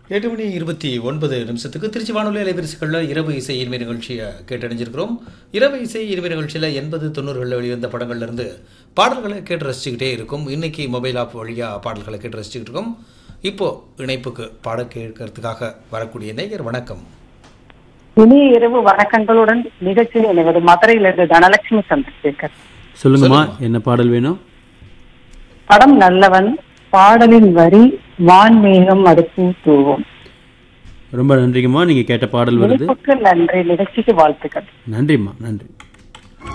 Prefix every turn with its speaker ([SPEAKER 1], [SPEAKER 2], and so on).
[SPEAKER 1] 8:29 திருச்சி வானொலி அலைவரிசைகளில் இரவு இசை இனிமை நிகழ்ச்சியை கேட்டடைஞ்சிருக்கிறோம். இரவு இசை இனிமை நிகழ்ச்சியில் 80-90களில் வெளிவந்த படங்கள்லேருந்து பாடல்களை கேட்டு ரசிச்சுக்கிட்டே இருக்கும். இன்னைக்கு மொபைல் ஆப் வழியாக பாடல்களை கேட்டு ரசிச்சுக்கிட்டு இருக்கோம். இப்போ இணைப்புக்கு பாட கேட்கறதுக்காக வரக்கூடிய நேயர் வணக்கம்.
[SPEAKER 2] இனிய இரவு வணக்கங்களுடன் நிகழ்ச்சியில் இணைவது மதுரையிலிருந்து தனலட்சுமி சந்திரசேகர்.
[SPEAKER 3] சொல்லுங்கம்மா, என்ன பாடல் வேணும்?
[SPEAKER 2] படம் நல்லவன், பாடலின் வரி வான்மேகம் அடுப்பு தூவும்.
[SPEAKER 3] ரொம்ப நன்றிங்கம்மா. நீங்க கேட்ட பாடல் வருது.
[SPEAKER 2] நன்றி, நிகழ்ச்சிக்கு வாழ்த்துக்கள்.
[SPEAKER 3] நன்றிம்மா, நன்றி.